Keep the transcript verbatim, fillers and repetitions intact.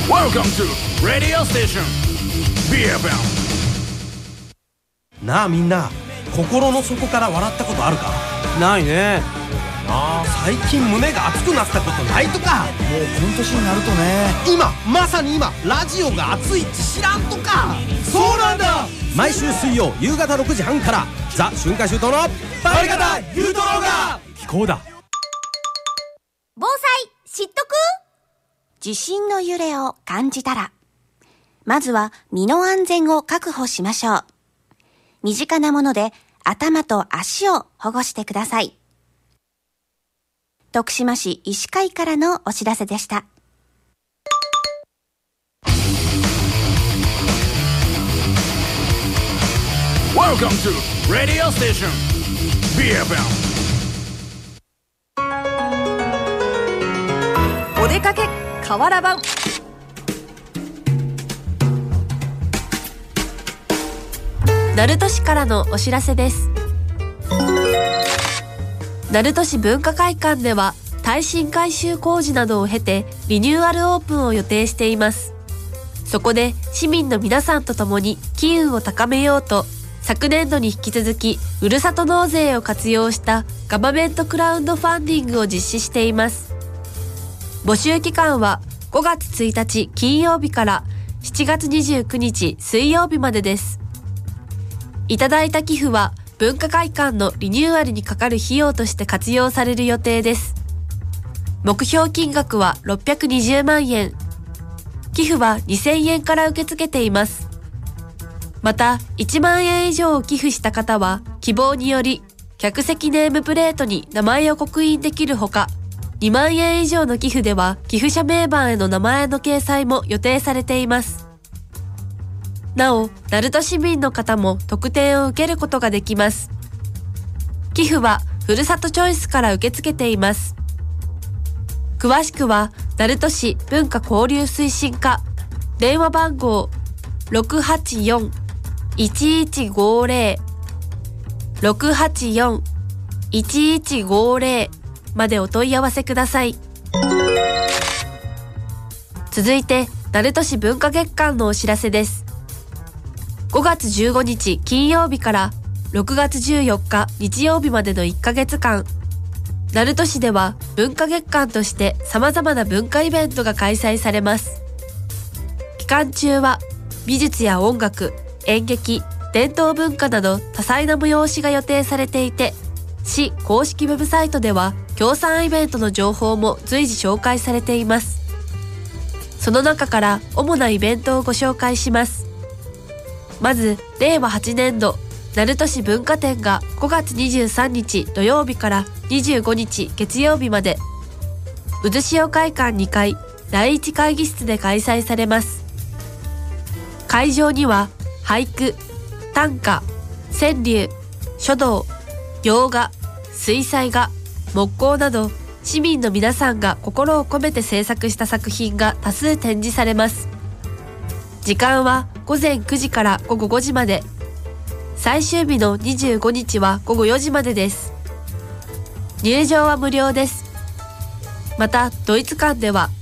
Welcome to Radio Station ビーエフエム。 なあみんな、心の底から笑ったことあるか？ ないね。 あー最近胸が熱くなったことないとか？ もうこの年になるとね、 今まさに今ラジオが熱いって知らんとか？そうなんだ。毎週水曜夕方ろくじはんからザ・春夏秋冬のバリ方ゆうとろうが聞こうだ。 防災知っとく？地震の揺れを感じたら、まずは身の安全を確保しましょう。身近なもので頭と足を保護してください。徳島市医師会からのお知らせでした。 Welcome to Radio Station ビーエフエム。 お出かけ河原版。鳴門市からのお知らせです。鳴門市文化会館では耐震改修工事などを経てリニューアルオープンを予定しています。そこで市民の皆さんと共に機運を高めようと、昨年度に引き続きふるさと納税を活用したガバメントクラウドファンディングを実施しています。募集期間はごがつついたち金曜日からしちがつにじゅうくにち水曜日までです。いただいた寄付は文化会館のリニューアルにかかる費用として活用される予定です。目標金額はろっぴゃくにじゅうまんえん。寄付はにせんえんから受け付けています。また、いちまんえん以上を寄付した方は、希望により、客席ネームプレートに名前を刻印できるほか、にまんえん以上の寄付では、寄付者名板への名前の掲載も予定されています。なお、鳴門市民の方も特典を受けることができます。寄付は、ふるさとチョイスから受け付けています。詳しくは、鳴門市文化交流推進課、電話番号 ろくはちよん いちいちごぜろ ろくはちよん いちいちごぜろ までお問い合わせください。続いて、鳴門市文化月間のお知らせです。ごがつじゅうごにち金曜日からろくがつじゅうよっか日曜日までのいっかげつかん、鳴門市では文化月間として様々な文化イベントが開催されます。期間中は美術や音楽、演劇、伝統文化など多彩な催しが予定されていて、市公式ウェブサイトでは協賛イベントの情報も随時紹介されています。その中から主なイベントをご紹介します。まず、れいわはちねんど鳴門市文化展がごがつにじゅうさんにち土曜日からにじゅうごにち月曜日まで、渦潮会館にかいだいいち会議室で開催されます。会場には俳句、短歌、川柳、書道、洋画、水彩画、木工など市民の皆さんが心を込めて制作した作品が多数展示されます。時間はごぜんくじからごごごじまで、最終日のにじゅうごにちはごごよじまでです。入場は無料です。また、ドイツ館では